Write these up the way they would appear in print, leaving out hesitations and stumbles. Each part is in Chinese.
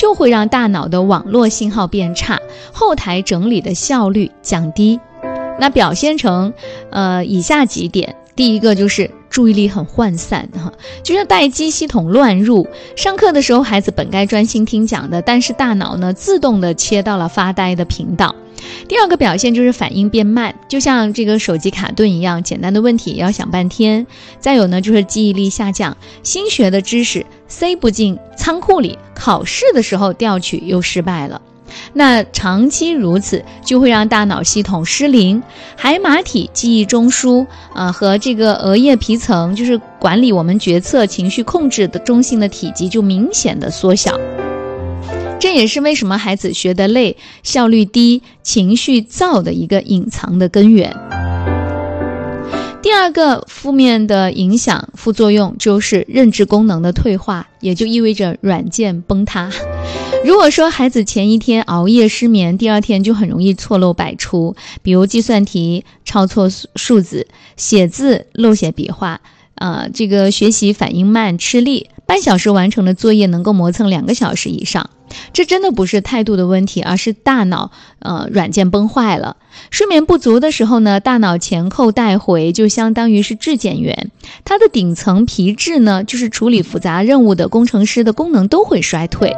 就会让大脑的网络信号变差，后台整理的效率降低。那表现成以下几点。第一个就是注意力很涣散就像待机系统乱入，上课的时候孩子本该专心听讲的，但是大脑呢自动的切到了发呆的频道。第二个表现就是反应变慢，就像这个手机卡顿一样，简单的问题也要想半天。再有呢就是记忆力下降，新学的知识塞不进仓库里，考试的时候调取又失败了。那长期如此就会让大脑系统失灵，海马体记忆中枢和这个额叶皮层，就是管理我们决策情绪控制的中心的体积就明显的缩小。这也是为什么孩子学得累、效率低、情绪躁的一个隐藏的根源。第二个负面的影响副作用就是认知功能的退化，也就意味着软件崩塌。如果说孩子前一天熬夜失眠，第二天就很容易错漏百出，比如计算题抄错数字，写字漏写笔画，这个学习反应慢吃力，半小时完成的作业能够磨蹭2个小时以上。这真的不是态度的问题，而是大脑软件崩坏了。睡眠不足的时候呢，大脑前扣带回就相当于是质检员，它的顶层皮质呢，就是处理复杂任务的工程师的功能都会衰退。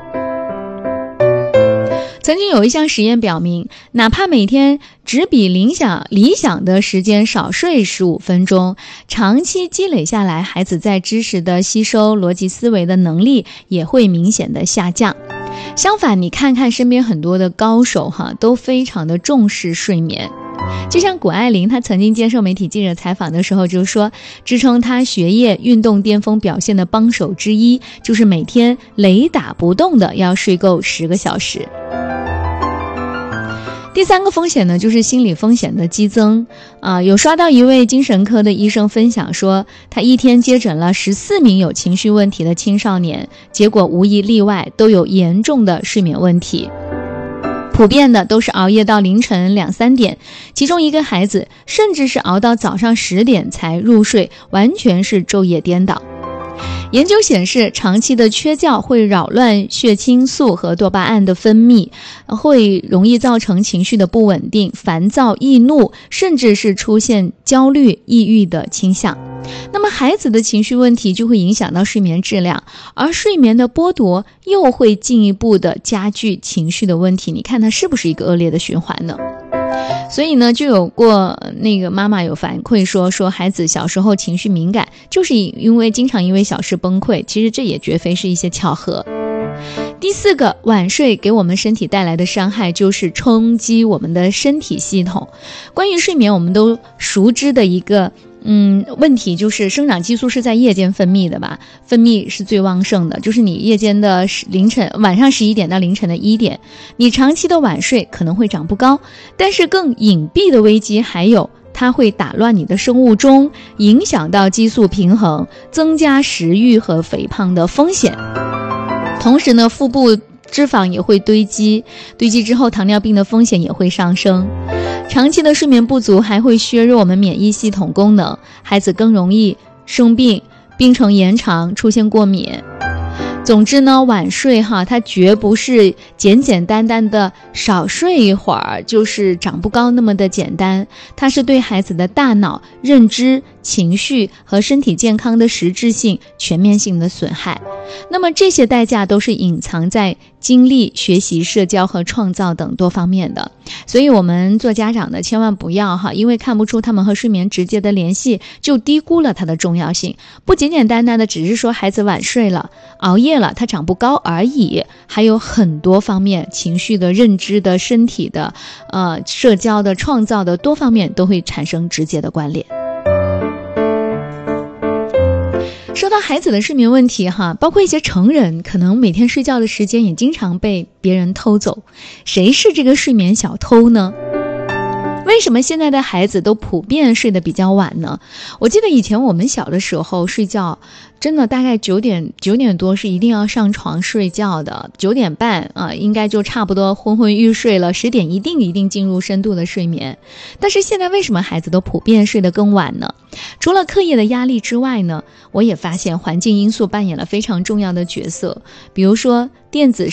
曾经有一项实验表明，哪怕每天只比理想的时间少睡15分钟，长期积累下来，孩子在知识的吸收、逻辑思维的能力也会明显的下降。相反，你看看身边很多的高手都非常的重视睡眠。就像谷爱凌，她曾经接受媒体记者采访的时候就说，支撑她学业运动巅峰表现的帮手之一，就是每天雷打不动的要睡够10个小时。第三个风险呢，就是心理风险的激增。有刷到一位精神科的医生分享说，他一天接诊了14名有情绪问题的青少年，结果无一例外都有严重的睡眠问题。普遍的都是熬夜到凌晨2、3点，其中一个孩子甚至是熬到早上10点才入睡，完全是昼夜颠倒。研究显示，长期的缺觉会扰乱血清素和多巴胺的分泌，会容易造成情绪的不稳定、烦躁、易怒，甚至是出现焦虑、抑郁的倾向。那么孩子的情绪问题就会影响到睡眠质量，而睡眠的剥夺又会进一步的加剧情绪的问题。你看它是不是一个恶劣的循环呢？所以呢，就有过那个妈妈有反馈说孩子小时候情绪敏感，就是经常因为小事崩溃，其实这也绝非是一些巧合。第四个，晚睡给我们身体带来的伤害就是冲击我们的身体系统。关于睡眠，我们都熟知的一个问题就是生长激素是在夜间分泌的吧，分泌是最旺盛的，就是你夜间的晚上11点到凌晨的1点，你长期的晚睡可能会长不高，但是更隐蔽的危机还有它会打乱你的生物钟，影响到激素平衡，增加食欲和肥胖的风险。同时呢，腹部脂肪也会堆积之后，糖尿病的风险也会上升。长期的睡眠不足还会削弱我们免疫系统功能，孩子更容易生病，病程延长，出现过敏。总之呢，晚睡它绝不是简简单单的少睡一会儿就是长不高那么的简单，它是对孩子的大脑、认知、情绪和身体健康的实质性、全面性的损害。那么这些代价都是隐藏在精力、学习、社交和创造等多方面的。所以我们做家长的千万不要因为看不出他们和睡眠直接的联系，就低估了它的重要性。不简简单单的只是说孩子晚睡了、熬夜了，他长不高而已，还有很多方面，情绪的、认知的、身体的、社交的、创造的多方面都会产生直接的关联。说到孩子的睡眠问题包括一些成人可能每天睡觉的时间也经常被别人偷走。谁是这个睡眠小偷呢？为什么现在的孩子都普遍睡得比较晚呢？我记得以前我们小的时候睡觉真的大概9点多是一定要上床睡觉的，9点半应该就差不多昏昏欲睡了，10点一定进入深度的睡眠。但是现在为什么孩子都普遍睡得更晚呢？除了课业的压力之外呢，我也发现环境因素扮演了非常重要的角色。比如说电子